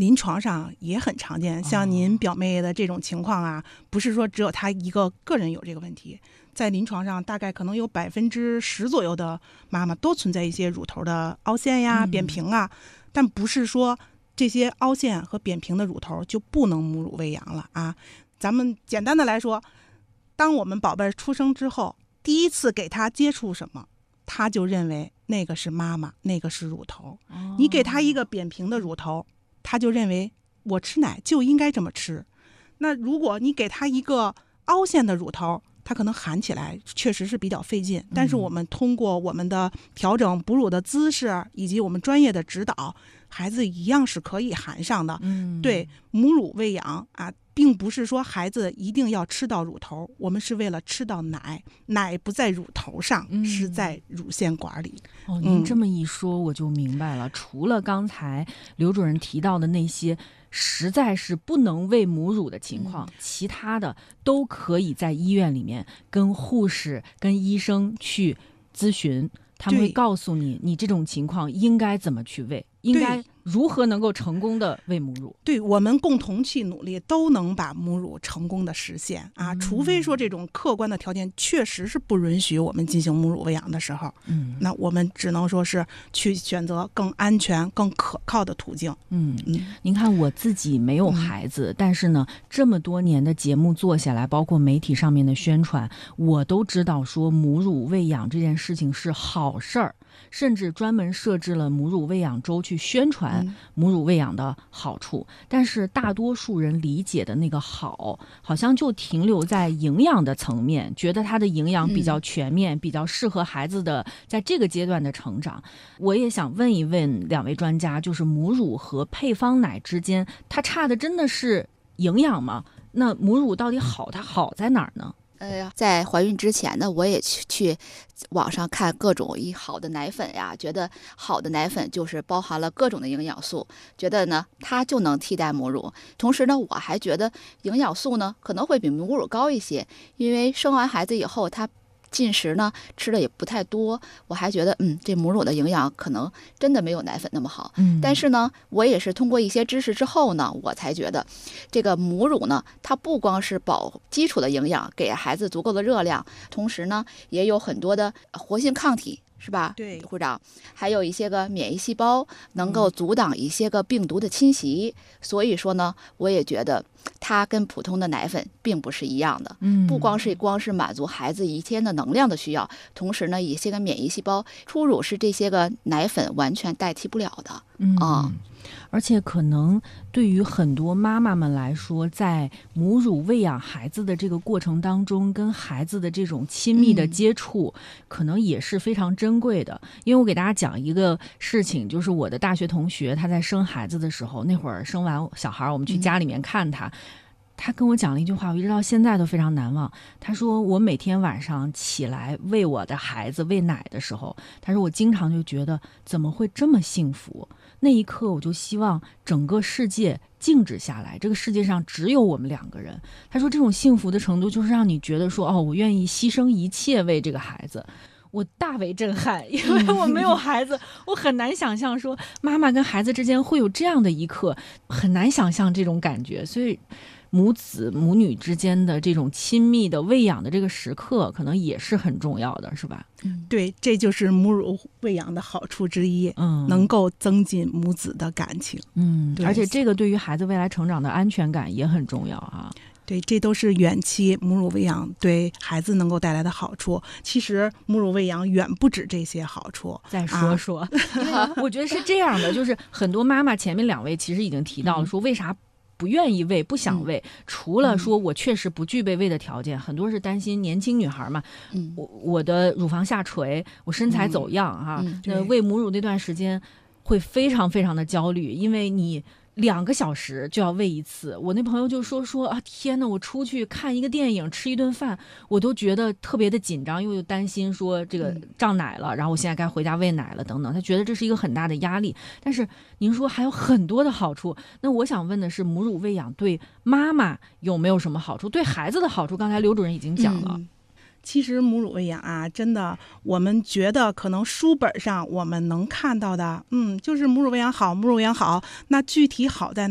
临床上也很常见，像您表妹的这种情况啊，不是说只有她一个个人有这个问题，在临床上大概可能有10%左右的妈妈都存在一些乳头的凹陷呀、扁平啊，但不是说这些凹陷和扁平的乳头就不能母乳喂养了啊。咱们简单的来说，当我们宝贝出生之后，第一次给他接触什么，他就认为那个是妈妈，那个是乳头。你给他一个扁平的乳头，他就认为我吃奶就应该这么吃。那如果你给他一个凹陷的乳头，他可能含起来确实是比较费劲，但是我们通过我们的调整哺乳的姿势以及我们专业的指导，孩子一样是可以含上的。对，母乳喂养啊，并不是说孩子一定要吃到乳头，我们是为了吃到奶，奶不在乳头上，是在乳腺管里。 您这么一说我就明白了，除了刚才刘主任提到的那些实在是不能喂母乳的情况，其他的都可以在医院里面跟护士跟医生去咨询，他们会告诉你你这种情况应该怎么去喂，应该如何能够成功的喂母乳。 对，我们共同去努力，都能把母乳成功的实现啊！除非说这种客观的条件确实是不允许我们进行母乳喂养的时候，那我们只能说是去选择更安全更可靠的途径。 您看我自己没有孩子，但是呢这么多年的节目做下来，包括媒体上面的宣传，我都知道说母乳喂养这件事情是好事儿，甚至专门设置了母乳喂养周去宣传母乳喂养的好处。但是大多数人理解的那个好像就停留在营养的层面，觉得它的营养比较全面，比较适合孩子的在这个阶段的成长。我也想问一问两位专家，就是母乳和配方奶之间它差的真的是营养吗？那母乳到底好，它好在哪儿呢？ 在怀孕之前呢，我也去网上看各种好的奶粉呀，觉得好的奶粉就是包含了各种的营养素，觉得呢它就能替代母乳。同时呢，我还觉得营养素呢可能会比母乳高一些，因为生完孩子以后它进食呢吃的也不太多，我还觉得这母乳的营养可能真的没有奶粉那么好。但是呢，我也是通过一些知识之后呢，我才觉得这个母乳呢，它不光是保基础的营养，给孩子足够的热量，同时呢也有很多的活性抗体，是吧？ 对， 护长，还有一些个免疫细胞能够阻挡一些个病毒的侵袭。所以说呢，我也觉得它跟普通的奶粉并不是一样的。不光是满足孩子一天的能量的需要，同时呢，一些个免疫细胞初乳是这些个奶粉完全代替不了的。 而且可能对于很多妈妈们来说，在母乳喂养孩子的这个过程当中，跟孩子的这种亲密的接触，可能也是非常珍贵的。因为我给大家讲一个事情，就是我的大学同学，他在生孩子的时候，那会儿生完小孩，我们去家里面看他，他跟我讲了一句话，我一直到现在都非常难忘。他说我每天晚上起来喂我的孩子喂奶的时候，他说我经常就觉得怎么会这么幸福，那一刻我就希望整个世界静止下来，这个世界上只有我们两个人。他说这种幸福的程度就是让你觉得说我愿意牺牲一切为这个孩子。我大为震撼，因为我没有孩子，我很难想象说妈妈跟孩子之间会有这样的一刻，很难想象这种感觉。所以母子母女之间的这种亲密的喂养的这个时刻可能也是很重要的，是吧？ 对，这就是母乳喂养的好处之一，能够增进母子的感情。 而且这个对于孩子未来成长的安全感也很重要啊。 对，这都是远期母乳喂养对孩子能够带来的好处。其实母乳喂养远不止这些好处。 再说说，我觉得是这样的，就是很多妈妈前面两位其实已经提到了，说为啥不愿意喂不想喂，除了说我确实不具备喂的条件，很多是担心年轻女孩嘛，我的乳房下垂，我身材走样那喂母乳那段时间会非常非常的焦虑，因为你2个小时就要喂一次。我那朋友就说天哪，我出去看一个电影吃一顿饭我都觉得特别的紧张，又担心说这个胀奶了，然后我现在该回家喂奶了等等，他觉得这是一个很大的压力。但是您说还有很多的好处，那我想问的是母乳喂养对妈妈有没有什么好处，对孩子的好处刚才刘主任已经讲了。 其实母乳喂养啊，真的我们觉得可能书本上我们能看到的就是母乳喂养好，母乳喂养好，那具体好在